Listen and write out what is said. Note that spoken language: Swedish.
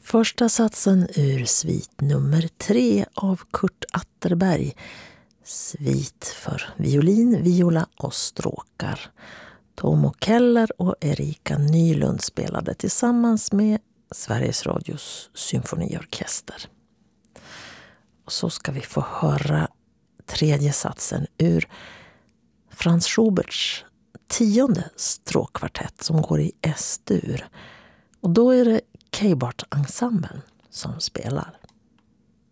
Första satsen ur svit nummer 3 av Kurt Atterberg. Svit för violin, viola och stråkar. Tomo Keller och Erika Nylund spelade tillsammans med Sveriges Radios symfoniorkester. Och så ska vi få höra tredje satsen ur Franz Schuberts 10:e stråkkvartett som går i S-dur. Och då är det K-Bart-ensemblen som spelar.